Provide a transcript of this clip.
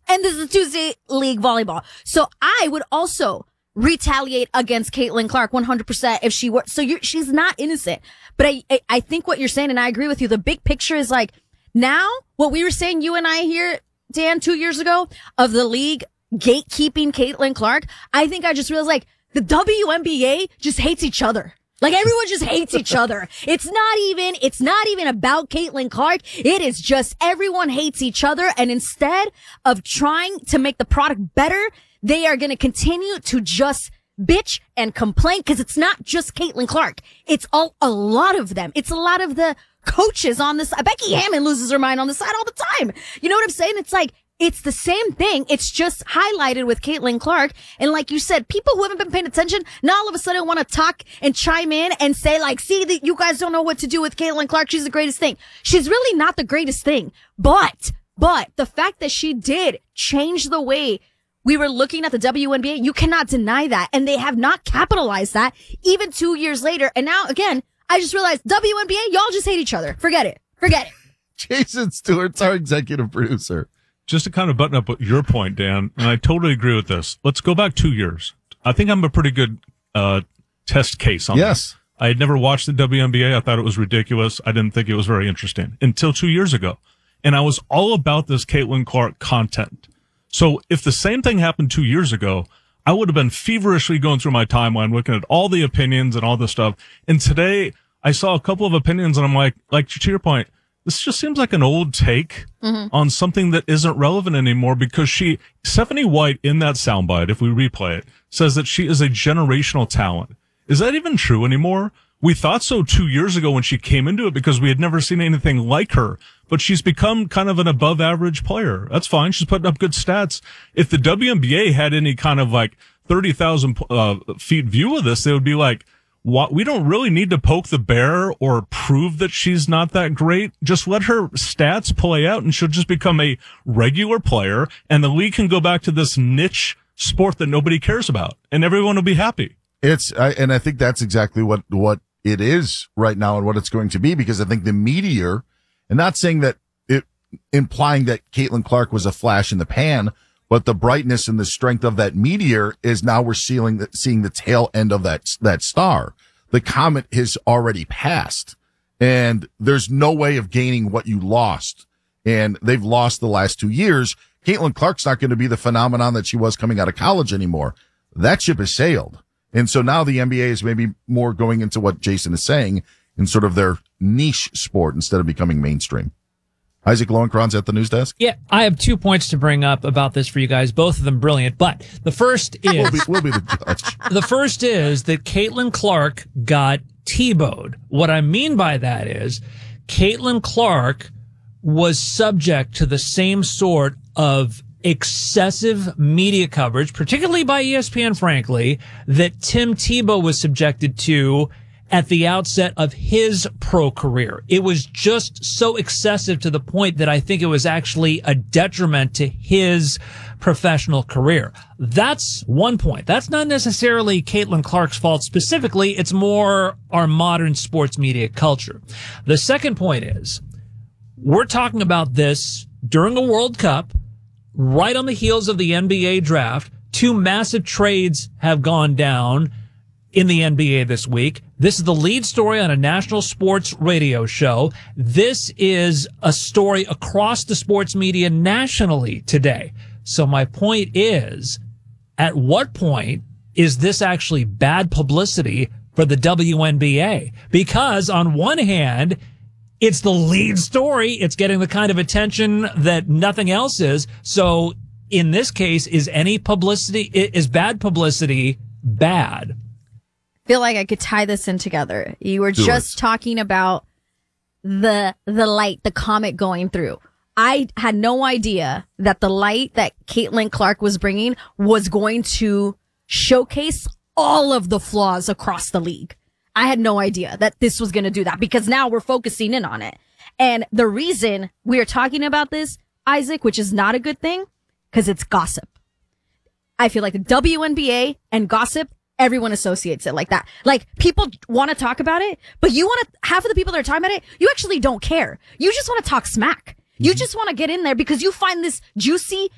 And this is Tuesday League Volleyball. So I would also retaliate against Caitlin Clark 100% if she were, so she's not innocent. But I think what you're saying, and I agree with you, the big picture is like, now, what we were saying, you and I here, Dan, 2 years ago, of the league gatekeeping Caitlin Clark, I think I just realized, like, the WNBA just hates each other. Like, everyone just hates each other. It's not even about Caitlin Clark. It is just everyone hates each other. And instead of trying to make the product better, they are going to continue to just bitch and complain, because it's not just Caitlin Clark. It's a lot of them. It's a lot of the coaches on this. Becky Hammon loses her mind on the side all the time. You know what I'm saying? It's like, it's the same thing. It's just highlighted with Caitlin Clark. And like you said, people who haven't been paying attention now all of a sudden want to talk and chime in and say, like, see, that you guys don't know what to do with Caitlin Clark. She's the greatest thing. She's really not the greatest thing. But the fact that she did change the way we were looking at the WNBA, you cannot deny that. And they have not capitalized that even 2 years later. And now, again, I just realized WNBA, y'all just hate each other. Forget it. Jason Stewart's our executive producer. Just to kind of button up your point, Dan, and I totally agree with this. Let's go back 2 years. I think I'm a pretty good test case on Yes. this. I had never watched the WNBA. I thought it was ridiculous. I didn't think it was very interesting until 2 years ago. And I was all about this Caitlin Clark content. So if the same thing happened 2 years ago, I would have been feverishly going through my timeline, looking at all the opinions and all this stuff. And today I saw a couple of opinions and I'm like to your point, this just seems like an old take on something that isn't relevant anymore, because Stephanie White in that soundbite, if we replay it, says that she is a generational talent. Is that even true anymore? We thought so 2 years ago when she came into it because we had never seen anything like her, but she's become kind of an above average player. That's fine. She's putting up good stats. If the WNBA had any kind of like 30,000 feet view of this, they would be like, what? We don't really need to poke the bear or prove that she's not that great. Just let her stats play out and she'll just become a regular player, and the league can go back to this niche sport that nobody cares about and everyone will be happy. And I think that's exactly what it is right now and what it's going to be, because I think the meteor, and not saying that it implying that Caitlin Clark was a flash in the pan, but the brightness and the strength of that meteor is now we're seeing the tail end of that star. The comet has already passed, and there's no way of gaining what you lost. And they've lost the last 2 years. Caitlin Clark's not going to be the phenomenon that she was coming out of college anymore. That ship has sailed. And so now the NBA is maybe more going into what Jason is saying in sort of their niche sport instead of becoming mainstream. Isaac Lowenkranz at the news desk. Yeah, I have 2 points to bring up about this for you guys, both of them brilliant. But the first is we'll be the judge. The first is that Caitlin Clark got T-bowed. What I mean by that is Caitlin Clark was subject to the same sort of excessive media coverage, particularly by ESPN, frankly, that Tim Tebow was subjected to at the outset of his pro career. It was just so excessive to the point that I think it was actually a detriment to his professional career. That's one point. That's not necessarily Caitlin Clark's fault specifically. It's more our modern sports media culture. The second point is we're talking about this during a World Cup, right on the heels of the NBA draft. 2 massive trades have gone down in the NBA this week. This is the lead story on a national sports radio show. This is a story across the sports media nationally today. So my point is, at what point is this actually bad publicity for the WNBA? Because on one hand, it's the lead story. It's getting the kind of attention that nothing else is. So in this case, is bad publicity bad? Feel like I could tie this in together. You were just talking about the light, the comet going through. I had no idea that the light that Caitlin Clark was bringing was going to showcase all of the flaws across the league. I had no idea that this was going to do that, because now we're focusing in on it. And the reason we are talking about this, Isaac, which is not a good thing, because it's gossip. I feel like the WNBA and gossip, everyone associates it like that. Like, people want to talk about it, but half of the people that are talking about it, you actually don't care. You just want to talk smack. You just want to get in there because you find this juicy